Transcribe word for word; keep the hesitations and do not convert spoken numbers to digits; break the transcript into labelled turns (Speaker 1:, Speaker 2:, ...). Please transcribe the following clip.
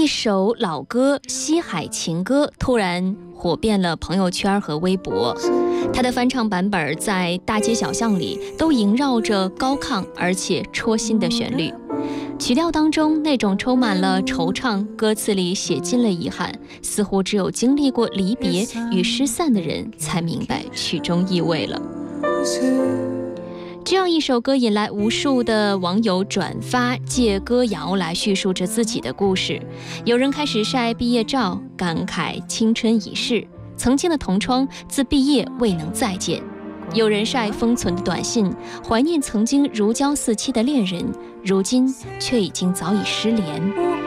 Speaker 1: 一首老歌《西海情歌》突然火遍了朋友圈和微博，它的翻唱版本在大街小巷里都萦绕着高亢而且戳心的旋律。曲调当中那种充满了惆怅，歌词里写尽了遗憾，似乎只有经历过离别与失散的人才明白曲中意味了。这样一首歌引来无数的网友转发，借歌谣来叙述着自己的故事。有人开始晒毕业照，感慨青春已逝，曾经的同窗自毕业未能再见。有人晒封存的短信，怀念曾经如胶似漆的恋人，如今却已经早已失联。